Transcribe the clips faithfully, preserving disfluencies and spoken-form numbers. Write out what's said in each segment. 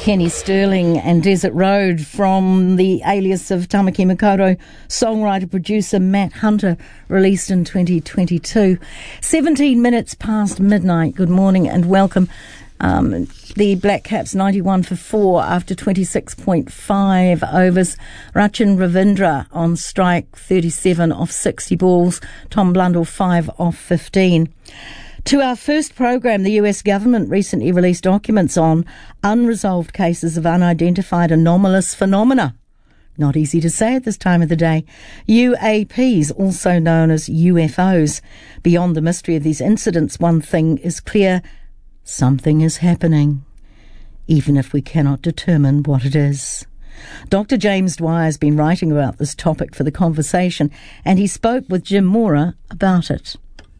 Kenny Sterling and Desert Road from the alias of Tamaki Makaurau songwriter-producer Matt Hunter, released in twenty twenty-two. seventeen minutes past midnight. Good morning and welcome. Um, the Black Caps ninety-one for four after twenty-six point five overs. Rachin Ravindra on strike, thirty-seven off sixty balls. Tom Blundell, five off fifteen. To our first program, the U S government recently released documents on unresolved cases of unidentified anomalous phenomena. Not easy to say at this time of the day. U A Ps, also known as U F Os. Beyond the mystery of these incidents, one thing is clear: something is happening, even if we cannot determine what it is. Doctor James Dwyer has been writing about this topic for The Conversation, and he spoke with Jim Mora about it.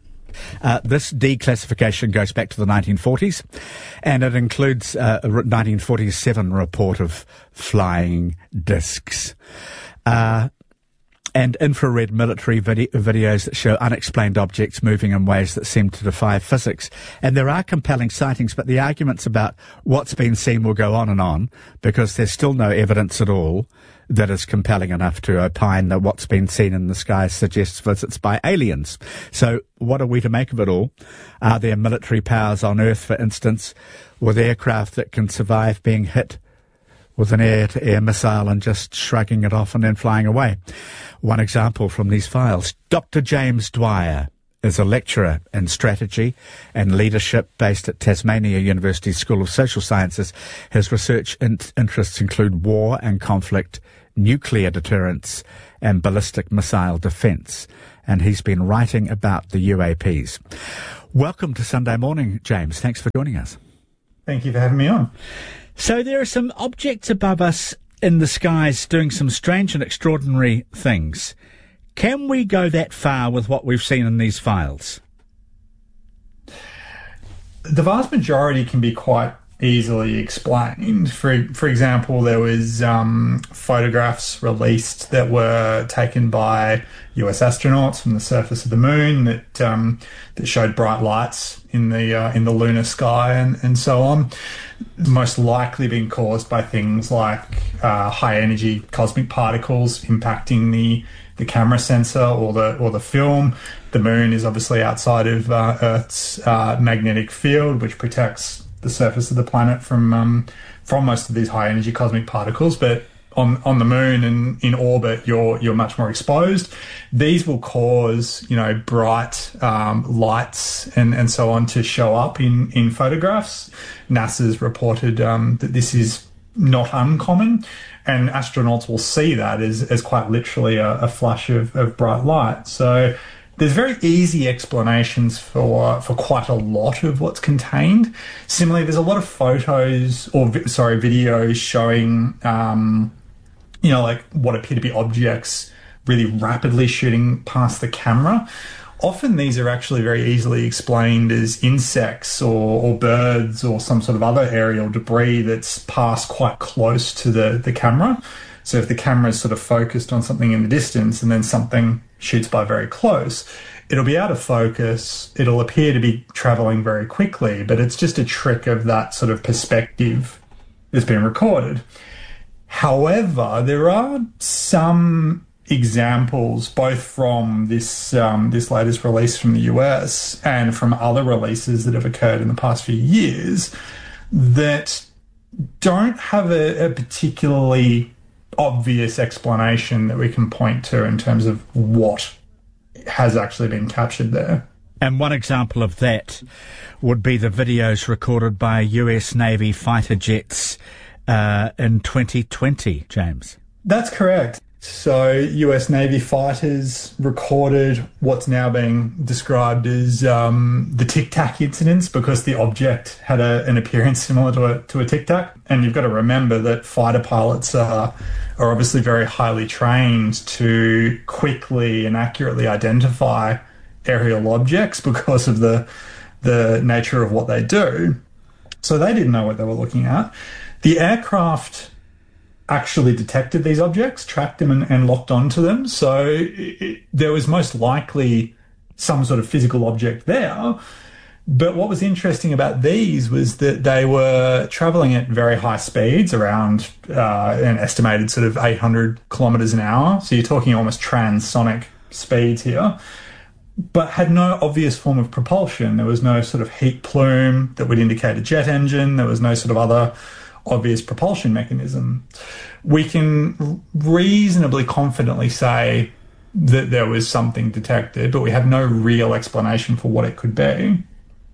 Uh, this declassification goes back to the nineteen forties, and it includes uh, a nineteen forty-seven report of flying discs. Uh, and infrared military vid- videos that show unexplained objects moving in ways that seem to defy physics. And there are compelling sightings, but the arguments about what's been seen will go on and on, because there's still no evidence at all that is compelling enough to opine that what's been seen in the sky suggests visits by aliens. So what are we to make of it all? Are there military powers on Earth, for instance, with aircraft that can survive being hit with an air-to-air missile and just shrugging it off and then flying away? One example from these files. Doctor James Dwyer is a lecturer in strategy and leadership based at Tasmania University School of Social Sciences. His research in- interests include war and conflict, nuclear deterrence, and ballistic missile defence. And he's been writing about the U A Ps. Welcome to Sunday Morning, James. Thanks for joining us. Thank you for having me on. So there are some objects above us in the skies doing some strange and extraordinary things. Can we go that far with what we've seen in these files? The vast majority can be quite easily explained. For for example, there was um, photographs released that were taken by U S astronauts from the surface of the moon that um, that showed bright lights in the uh, in the lunar sky and, and so on. Most likely being caused by things like uh, high energy cosmic particles impacting the the camera sensor or the or the film. The moon is obviously outside of uh, Earth's uh, magnetic field, which protects the surface of the planet from um, from most of these high energy cosmic particles. But on on the moon and in orbit, you're you're much more exposed. These will cause, you know, bright um, lights and and so on to show up in in photographs. NASA's reported um, that this is not uncommon, and astronauts will see that as, as quite literally a, a flash of, of bright light. So there's very easy explanations for for quite a lot of what's contained. Similarly, there's a lot of photos or vi- sorry videos showing um, you know, like what appear to be objects really rapidly shooting past the camera. Often these are actually very easily explained as insects or, or birds or some sort of other aerial debris that's passed quite close to the, the camera. So if the camera is sort of focused on something in the distance and then something shoots by very close, it'll be out of focus. It'll appear to be traveling very quickly, but it's just a trick of that sort of perspective that's been recorded. However, there are some examples, both from this um, this latest release from the U S and from other releases that have occurred in the past few years, that don't have a, a particularly obvious explanation that we can point to in terms of what has actually been captured there. And one example of that would be the videos recorded by U S Navy fighter jets uh, in twenty twenty, James. That's correct. So U S Navy fighters recorded what's now being described as um, the Tic Tac incidents, because the object had a, an appearance similar to a, to a Tic Tac. And you've got to remember that fighter pilots are, are obviously very highly trained to quickly and accurately identify aerial objects because of the the nature of what they do. So they didn't know what they were looking at. The aircraft actually detected these objects, tracked them and, and locked onto them. So it, it, there was most likely some sort of physical object there. But what was interesting about these was that they were travelling at very high speeds, around uh, an estimated sort of eight hundred kilometres an hour. So you're talking almost transonic speeds here, but had no obvious form of propulsion. There was no sort of heat plume that would indicate a jet engine. There was no sort of other obvious propulsion mechanism. We can reasonably confidently say that there was something detected, but we have no real explanation for what it could be.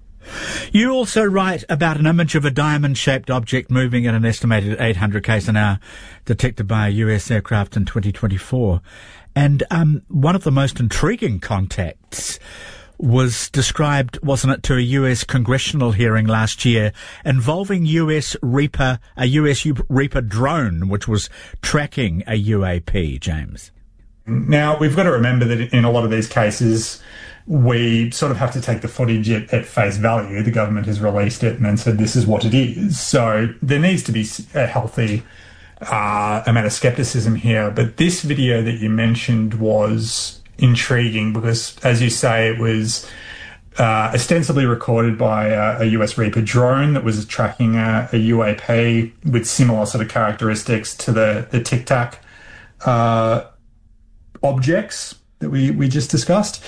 You also write about an image of a diamond-shaped object moving at an estimated eight hundred k's an hour detected by a U S aircraft in twenty twenty-four. And um, one of the most intriguing contacts was described, wasn't it, to a U S congressional hearing last year involving U S Reaper, a U S Reaper drone, which was tracking a U A P, James. Now, we've got to remember that in a lot of these cases, we sort of have to take the footage at, at face value. The government has released it and then said this is what it is. So there needs to be a healthy uh, amount of skepticism here. But this video that you mentioned was intriguing because, as you say, it was uh, ostensibly recorded by a, a U S Reaper drone that was tracking a, a U A P with similar sort of characteristics to the, the Tic Tac uh, objects that we, we just discussed.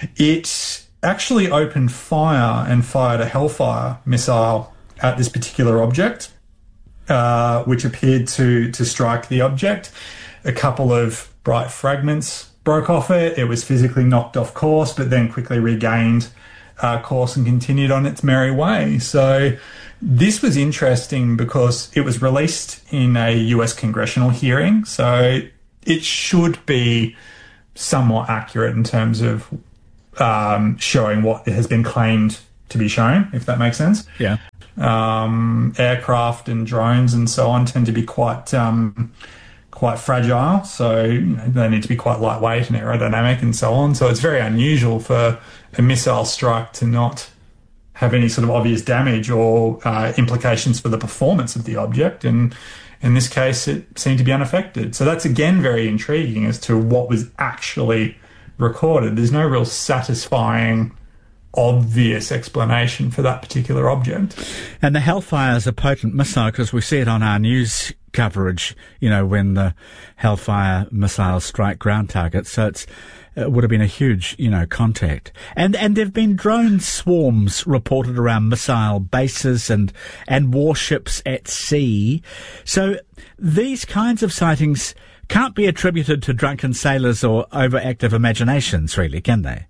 It actually opened fire and fired a Hellfire missile at this particular object, uh, which appeared to, to strike the object. A couple of bright fragments broke off it. It was physically knocked off course, but then quickly regained uh, course and continued on its merry way. So this was interesting because it was released in a U S congressional hearing. So it should be somewhat accurate in terms of um, showing what has been claimed to be shown, if that makes sense. Yeah. Um, aircraft and drones and so on tend to be quite um, quite fragile, so you know, they need to be quite lightweight and aerodynamic and so on. So it's very unusual for a missile strike to not have any sort of obvious damage or uh, implications for the performance of the object. And in this case, it seemed to be unaffected. So that's, again, very intriguing as to what was actually recorded. There's no real satisfying, obvious explanation for that particular object. And the Hellfire is a potent missile because we see it on our news coverage, you know, when the Hellfire missiles strike ground targets. So it's, it would have been a huge, you know, contact. And and there have been drone swarms reported around missile bases and, and warships at sea. So these kinds of sightings can't be attributed to drunken sailors or overactive imaginations, really, can they?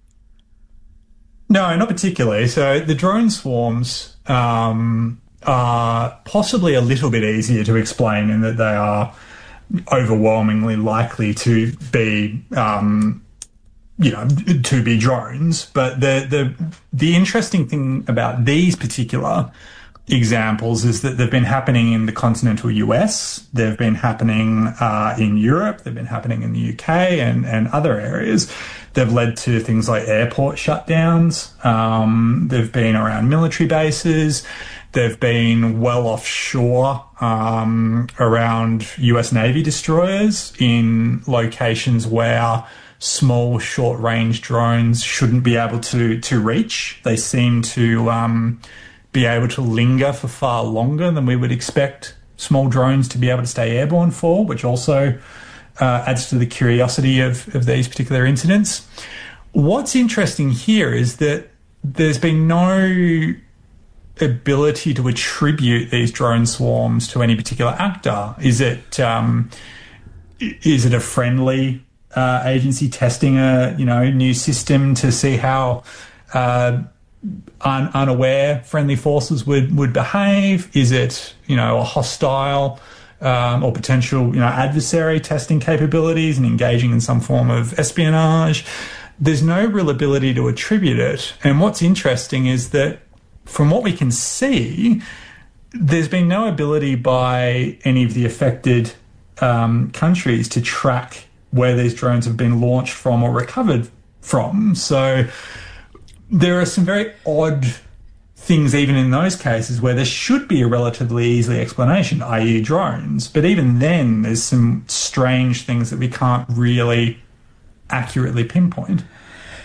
No, not particularly. So the drone swarms um, are possibly a little bit easier to explain in that they are overwhelmingly likely to be um you know, to be drones. But the, the, the interesting thing about these particular examples is that they've been happening in the continental U S, they've been happening uh, in Europe, they've been happening in the U K and, and other areas. They've led to things like airport shutdowns. Um, they've been around military bases. They've been well offshore um, around U S Navy destroyers in locations where small, short-range drones shouldn't be able to to reach. They seem to um, be able to linger for far longer than we would expect small drones to be able to stay airborne for, which also uh, adds to the curiosity of, of these particular incidents. What's interesting here is that there's been no ability to attribute these drone swarms to any particular actor. Is it um, is it a friendly Uh, agency testing a you know new system to see how uh, un- unaware friendly forces would, would behave? Is it you know a hostile um, or potential you know adversary testing capabilities and engaging in some form of espionage? There's no real ability to attribute it. And what's interesting is that from what we can see, there's been no ability by any of the affected um, countries to track where these drones have been launched from or recovered from. So there are some very odd things even in those cases where there should be a relatively easy explanation, that is drones. But even then, there's some strange things that we can't really accurately pinpoint.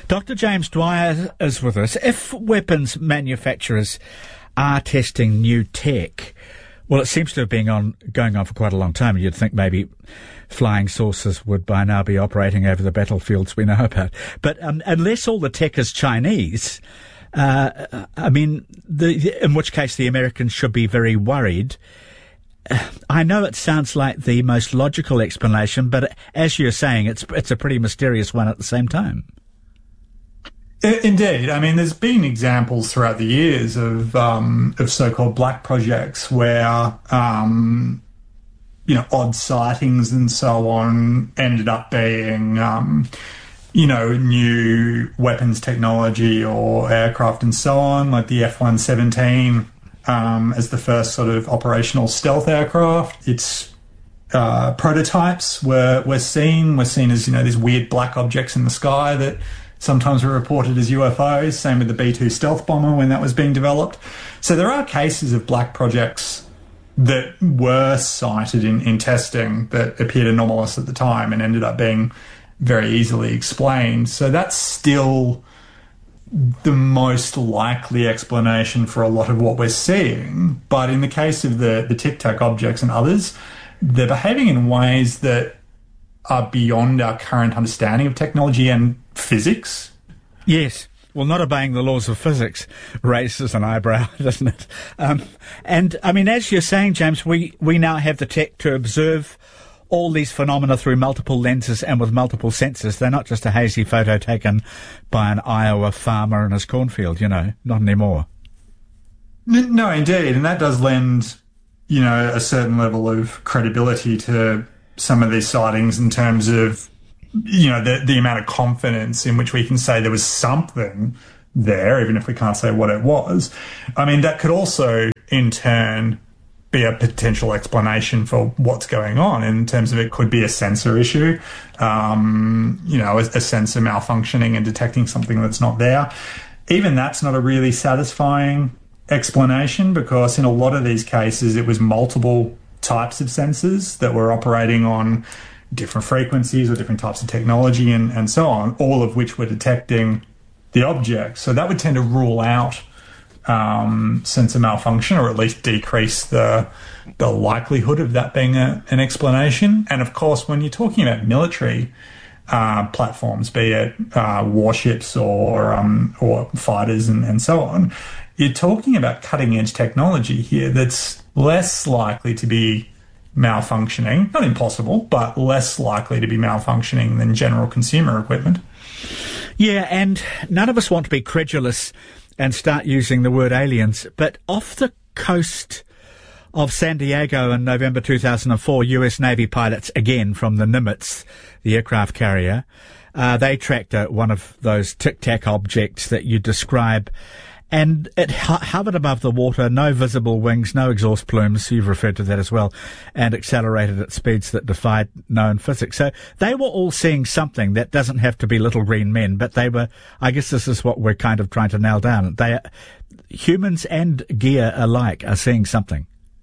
Doctor James Dwyer is with us. If weapons manufacturers are testing new tech, well, it seems to have been on going on for quite a long time. You'd think maybe flying saucers would by now be operating over the battlefields we know about. But um, unless all the tech is Chinese, uh, I mean, the, in which case the Americans should be very worried. I know it sounds like the most logical explanation, but as you're saying, it's it's a pretty mysterious one at the same time. Indeed. I mean, there's been examples throughout the years of um, of so-called black projects where, um, you know, odd sightings and so on ended up being, um, you know, new weapons technology or aircraft and so on, like the F one seventeen um, as the first sort of operational stealth aircraft. Its uh, prototypes were, were seen, were seen as, you know, these weird black objects in the sky that sometimes were reported as U F Os, same with the B two stealth bomber when that was being developed. So there are cases of black projects that were cited in, in testing that appeared anomalous at the time and ended up being very easily explained. So that's still the most likely explanation for a lot of what we're seeing. But in the case of the, the Tic Tac objects and others, they're behaving in ways that are beyond our current understanding of technology and physics. Yes. Well, not obeying the laws of physics raises an eyebrow, doesn't it? Um, and, I mean, as you're saying, James, we, we now have the tech to observe all these phenomena through multiple lenses and with multiple sensors. They're not just a hazy photo taken by an Iowa farmer in his cornfield, you know, not anymore. No, indeed. And that does lend, you know, a certain level of credibility to some of these sightings in terms of, you know, the, the amount of confidence in which we can say there was something there, even if we can't say what it was. I mean, that could also, in turn, be a potential explanation for what's going on in terms of it could be a sensor issue, um, you know, a, a sensor malfunctioning and detecting something that's not there. Even that's not a really satisfying explanation because in a lot of these cases it was multiple types of sensors that were operating on different frequencies or different types of technology and, and so on, all of which were detecting the object. So that would tend to rule out um, sensor malfunction or at least decrease the the likelihood of that being a, an explanation. And of course, when you're talking about military uh, platforms, be it uh, warships or um, or fighters and, and so on, you're talking about cutting-edge technology here that's less likely to be malfunctioning, not impossible, but less likely to be malfunctioning than general consumer equipment. Yeah, and none of us want to be credulous and start using the word aliens, but off the coast of San Diego in November two thousand four, U S Navy pilots, again from the Nimitz, the aircraft carrier, uh, they tracked uh, one of those tic-tac objects that you describe, and it ho- hovered above the water, no visible wings, no exhaust plumes, you've referred to that as well, and accelerated at speeds that defied known physics. So they were all seeing something that doesn't have to be little green men, but they were, I guess this is what we're kind of trying to nail down. They are, humans and gear alike are seeing something.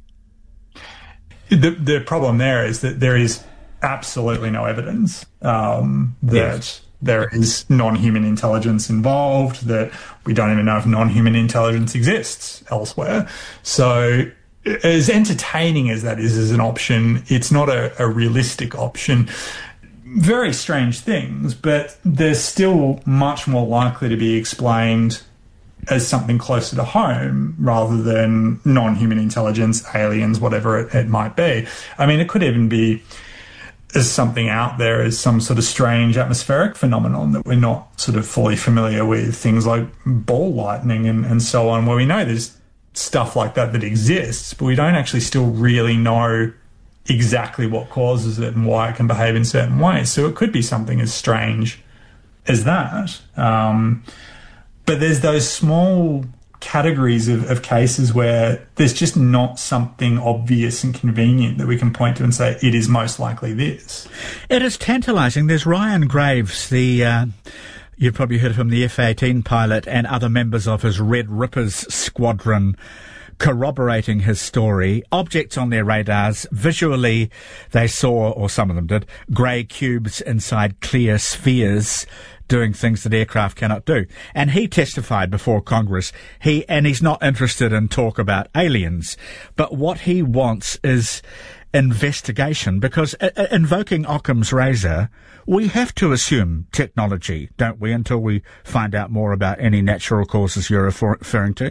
The, the problem there is that there is absolutely no evidence um, that... Yes. There is non-human intelligence involved, that we don't even know if non-human intelligence exists elsewhere. So as entertaining as that is as an option, it's not a, a realistic option. Very strange things, but they're still much more likely to be explained as something closer to home rather than non-human intelligence, aliens, whatever it, it might be. I mean, it could even be as something out there as some sort of strange atmospheric phenomenon that we're not sort of fully familiar with, things like ball lightning and, and so on, where we know there's stuff like that that exists, but we don't actually still really know exactly what causes it and why it can behave in certain ways. So it could be something as strange as that. Um, but there's those small categories of, of cases where there's just not something obvious and convenient that we can point to and say it is most likely this. It is tantalising. There's Ryan Graves, the uh, you've probably heard of him, the F eighteen pilot, and other members of his Red Rippers squadron corroborating his story. Objects on their radars. Visually, they saw, or some of them did, grey cubes inside clear spheres doing things that aircraft cannot do. And he testified before Congress. He and he's not interested in talk about aliens, but what he wants is investigation, because uh, invoking Occam's razor, we have to assume technology, don't we, until we find out more about any natural causes you're refer- referring to?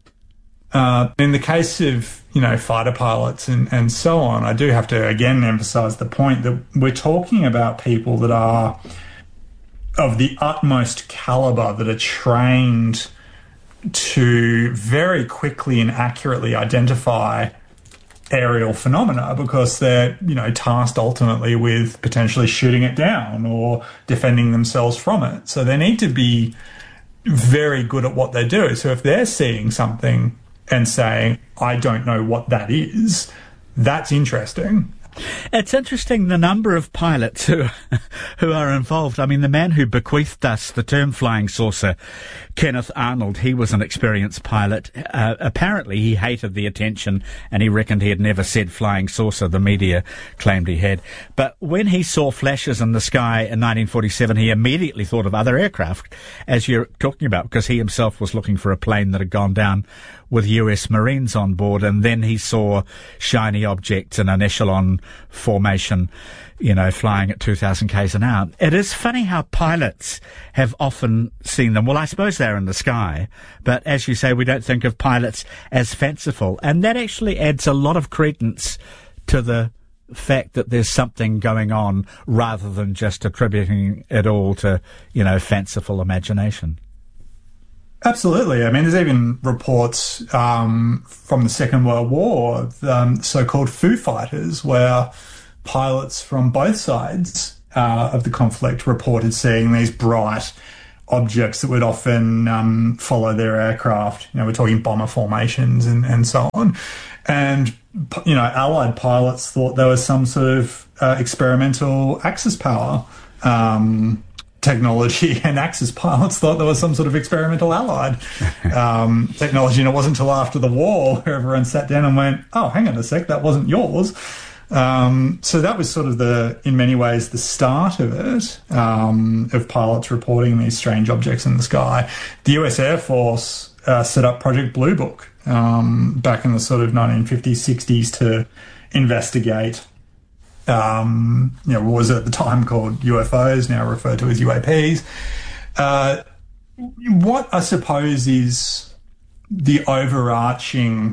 Uh, in the case of, you know, fighter pilots and, and so on, I do have to again emphasise the point that we're talking about people that are of the utmost calibre, that are trained to very quickly and accurately identify aerial phenomena, because they're, you know, tasked ultimately with potentially shooting it down or defending themselves from it. So they need to be very good at what they do. So if they're seeing something and saying, I don't know what that is, that's interesting. It's interesting the number of pilots who who are involved. I mean, the man who bequeathed us the term flying saucer, Kenneth Arnold, he was an experienced pilot. Uh, apparently he hated the attention and he reckoned he had never said flying saucer. The media claimed he had. But when he saw flashes in the sky in nineteen forty-seven, he immediately thought of other aircraft, as you're talking about, because he himself was looking for a plane that had gone down with U S Marines on board, and then he saw shiny objects in an echelon formation, you know, flying at two thousand kays an hour. It is funny how pilots have often seen them. Well, I suppose they're in the sky, but as you say, we don't think of pilots as fanciful, and that actually adds a lot of credence to the fact that there's something going on rather than just attributing it all to, you know, fanciful imagination. Absolutely. I mean, there's even reports um, from the Second World War, um, so-called Foo Fighters, where pilots from both sides uh, of the conflict reported seeing these bright objects that would often um, follow their aircraft. You know, we're talking bomber formations and, and so on. And, you know, Allied pilots thought there was some sort of uh, experimental Axis power um technology, and Axis pilots thought there was some sort of experimental Allied um, technology, and it wasn't until after the war where everyone sat down and went, oh, hang on a sec, that wasn't yours. Um, so that was sort of the, in many ways, the start of it, um, of pilots reporting these strange objects in the sky. The U S Air Force uh, set up Project Blue Book um, back in the sort of nineteen fifties, sixties to investigate Um, you know, what was at the time called U F Os, now referred to as U A Ps. Uh, what I suppose is the overarching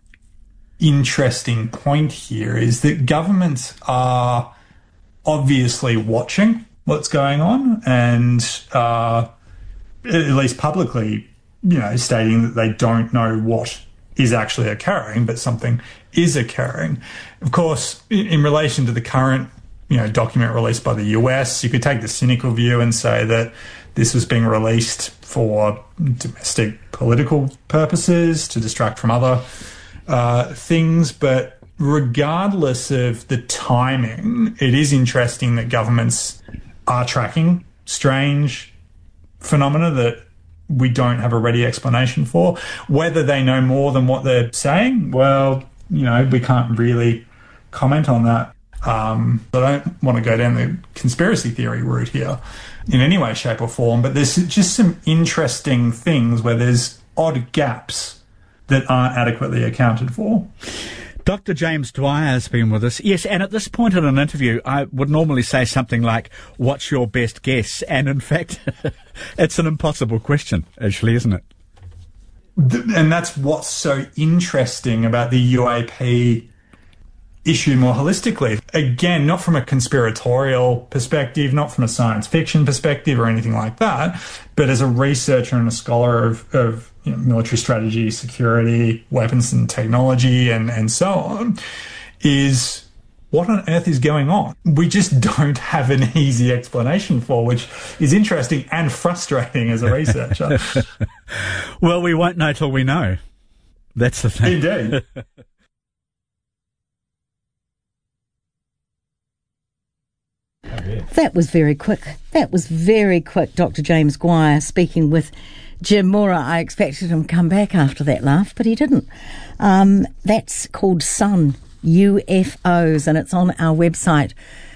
interesting point here is that governments are obviously watching what's going on and uh, at least publicly, you know, stating that they don't know what is actually occurring, but something is occurring. Of course, in, in relation to the current, you know, document released by the U S, you could take the cynical view and say that this was being released for domestic political purposes, to distract from other uh, things. But regardless of the timing, it is interesting that governments are tracking strange phenomena that we don't have a ready explanation for. Whether they know more than what they're saying, well, you know, we can't really comment on that. Um, I don't want to go down the conspiracy theory route here in any way, shape or form, but there's just some interesting things where there's odd gaps that aren't adequately accounted for. Doctor James Dwyer has been with us. Yes, and at this point in an interview, I would normally say something like, what's your best guess? And in fact, it's an impossible question, actually, isn't it? And that's what's so interesting about the U A P issue more holistically. Again, not from a conspiratorial perspective, not from a science fiction perspective or anything like that, but as a researcher and a scholar of, of you know, military strategy, security, weapons and technology, and, and so on, is what on earth is going on? We just don't have an easy explanation for, which is interesting and frustrating as a researcher. Well, we won't know till we know. That's the thing. Indeed. That was very quick. That was very quick, Doctor James Dwyer speaking with Jim Mora. I expected him to come back after that laugh, but he didn't. Um, that's called Sun, U F Os, and it's on our website,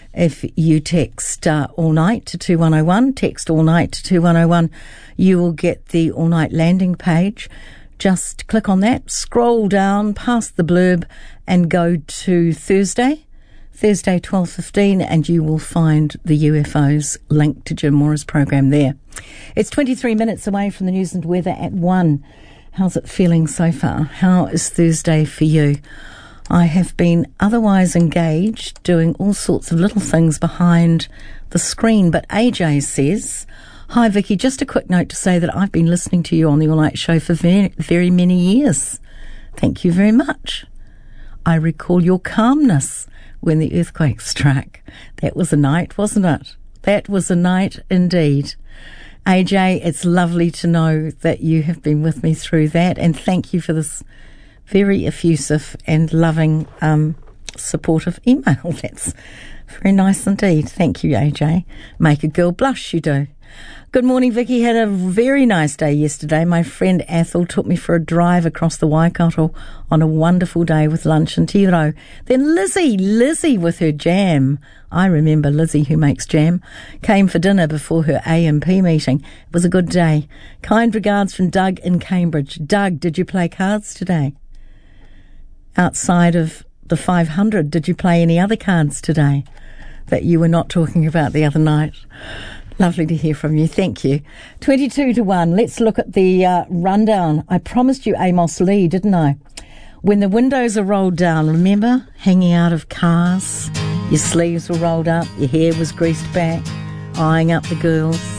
If you text uh, all night to two one oh one, text all night to two one oh one, you will get the all night landing page. Just click on that, scroll down past the blurb and go to Thursday, Thursday twelve fifteen, and you will find the U F Os link to Jim Mora's program there. It's twenty-three minutes away from the news and weather at one. How's it feeling so far? How is Thursday for you? I have been otherwise engaged doing all sorts of little things behind the screen, but A J says, "Hi Vicky, just a quick note to say that I've been listening to you on the All Night Show for very, very many years. Thank you very much. I recall your calmness when the earthquake struck. That was a night, wasn't it? That was a night indeed." A J, it's lovely to know that you have been with me through that, and thank you for this very effusive and loving, um, supportive email. That's very nice indeed. Thank you, A J. Make a girl blush, you do. Good morning, Vicky. Had a very nice day yesterday. My friend Athel took me for a drive across the Waikato on a wonderful day with lunch and tiro. Then Lizzie, Lizzie with her jam. I remember Lizzie, who makes jam, came for dinner before her A M P meeting. It was a good day. Kind regards from Doug in Cambridge. Doug, did you play cards today? Outside of the five hundred, did you play any other cards today that you were not talking about the other night? Lovely to hear from you. Thank you. twenty-two to one. Let's look at the uh, rundown. I promised you Amos Lee, didn't I? When the windows are rolled down, remember? Hanging out of cars. Your sleeves were rolled up. Your hair was greased back. Eyeing up the girls.